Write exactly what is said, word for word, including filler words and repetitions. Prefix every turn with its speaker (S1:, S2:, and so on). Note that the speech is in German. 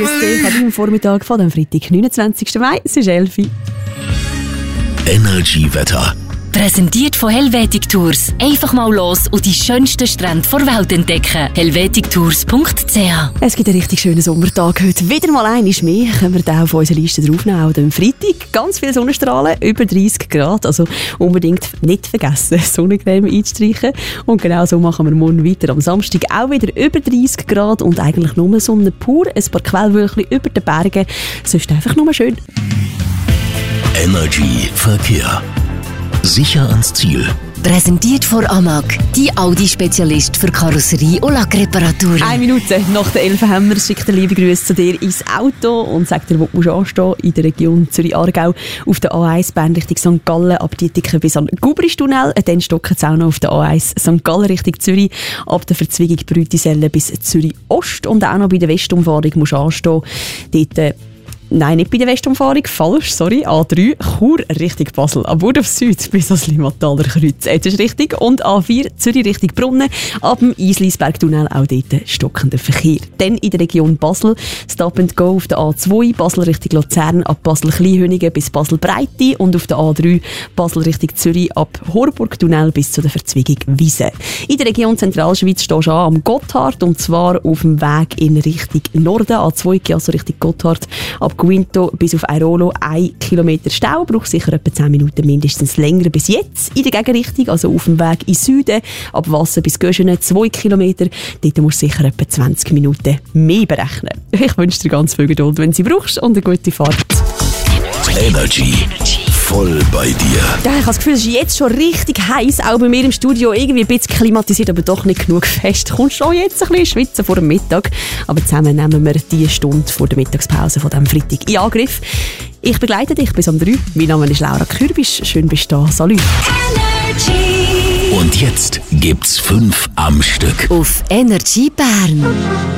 S1: grüß dich an deinem Vormittag von dem Freitag, neunundzwanzigsten Mai, es ist elf Uhr.
S2: Energy Wetter.
S3: Präsentiert von Helvetic Tours. Einfach mal los und die schönsten Strände der Welt entdecken. helvetic tours punkt c h.
S1: Es gibt einen richtig schönen Sommertag heute. Wieder mal einmal mehr. Können wir den auf unserer Liste draufnehmen. Auch am Freitag ganz viele Sonnenstrahlen, über dreißig Grad. Also unbedingt nicht vergessen, Sonnencreme einzustreichen. Und genau so machen wir morgen weiter. Am Samstag auch wieder über dreißig Grad und eigentlich nur Sonne pur. Ein paar Quellwölkchen über den Bergen. Sonst einfach nur schön.
S2: Energy Verkehr. Sicher ans Ziel.
S3: Präsentiert von Amag, die Audi-Spezialist für Karosserie- und Lackreparaturen.
S1: Eine Minute nach der elf haben wir, schickt eine liebe Grüße zu dir ins Auto und sagt dir, wo du anstehen musst, in der Region Zürich-Aargau, auf der A eins Bern Richtung Sankt Gallen, ab Dietiken bis an Gubristunnel, dann stocken es auch noch auf der A eins Sankt Gallen Richtung Zürich, ab der Verzweigung Brütiselle bis Zürich-Ost und auch noch bei der Westumfahrung musst du anstehen, dort äh, Nein, nicht bei der Westumfahrung, falsch, sorry. A drei, Chur Richtung Basel. Ab Burdorf Süd bis ans Limmataler Kreuz. Jetzt ist richtig. Und A vier, Zürich Richtung Brunnen. Ab dem Islisbergtunnel auch dort stockender Verkehr. Dann in der Region Basel, Stop and Go auf der A zwei, Basel Richtung Luzern, ab Basel-Kleinhönigen bis Basel-Breite. Und auf der A drei, Basel Richtung Zürich, ab Horburgtunnel bis zu der Verzweigung Wiese. In der Region Zentralschweiz stehst du an am Gotthard, und zwar auf dem Weg in Richtung Norden. A zwei, also Richtung Gotthard, ab Guinto bis auf Airolo ein Kilometer Stau, braucht sicher etwa zehn Minuten mindestens länger bis jetzt. In der Gegenrichtung, also auf dem Weg in Süden, ab Wasser bis Göschenen zwei Kilometer, dort musst du sicher etwa zwanzig Minuten mehr berechnen. Ich wünsche dir ganz viel Geduld, wenn du sie brauchst, und eine gute Fahrt.
S2: Energy. Voll bei dir.
S1: Ja, ich habe das Gefühl, es ist jetzt schon richtig heiß, auch bei mir im Studio, irgendwie ein bisschen klimatisiert, aber doch nicht genug fest. Du kommst schon jetzt ein bisschen schwitzen vor dem Mittag, aber zusammen nehmen wir die Stunde vor der Mittagspause von diesem Freitag in Angriff. Ich begleite dich bis um drei. Mein Name ist Laura Kürbisch. Schön bist du da. Salut.
S2: Und jetzt gibt's fünf am Stück.
S3: Auf Energy Bern.